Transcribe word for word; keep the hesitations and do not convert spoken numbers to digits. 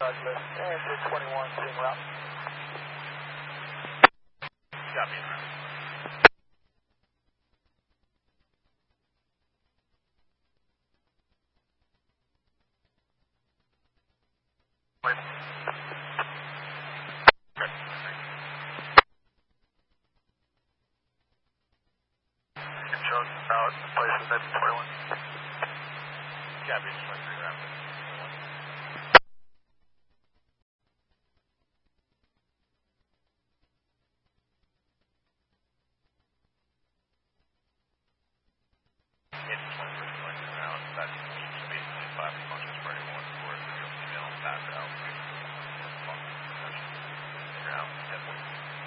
Roger. And six twenty-one, sitting route. Copy. Control out, place is at twenty-one. Copy, twenty-three route.